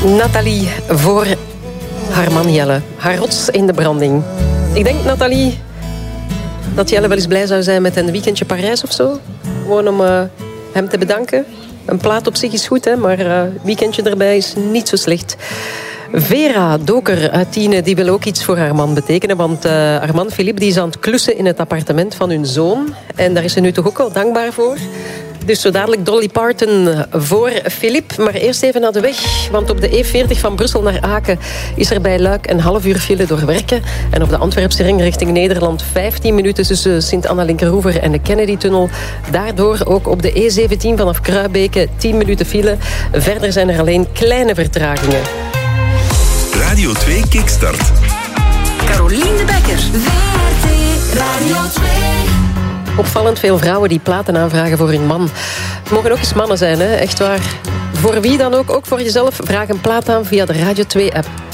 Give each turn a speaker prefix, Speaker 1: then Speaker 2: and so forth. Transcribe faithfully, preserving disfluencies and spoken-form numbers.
Speaker 1: Nathalie voor haar man Jelle. Haar rots in de branding. Ik denk, Nathalie, dat Jelle wel eens blij zou zijn met een weekendje Parijs of zo. Gewoon om uh, hem te bedanken. Een plaat op zich is goed, hè, maar een uh, weekendje erbij is niet zo slecht. Vera Doker uit Tiene, die wil ook iets voor haar man betekenen. Want uh, haar man Philippe die is aan het klussen in het appartement van hun zoon. En daar is ze nu toch ook wel dankbaar voor. Dus zo dadelijk Dolly Parton voor Philippe. Maar eerst even naar de weg. Want op de E veertig van Brussel naar Aken is er bij Luik een half uur file door werken. En op de Antwerpse ring richting Nederland vijftien minuten tussen Sint-Anna-Linkeroever en de Kennedy-tunnel. Daardoor ook op de E zeventien vanaf Kruibeke tien minuten file. Verder zijn er alleen kleine vertragingen.
Speaker 2: Radio twee Kickstart.
Speaker 3: Carolien de Bekker. W R T Radio twee.
Speaker 1: Opvallend veel vrouwen die platen aanvragen voor hun man. Het mogen ook eens mannen zijn, hè? Echt waar. Voor wie dan ook, ook voor jezelf, vraag een plaat aan via de Radio twee app.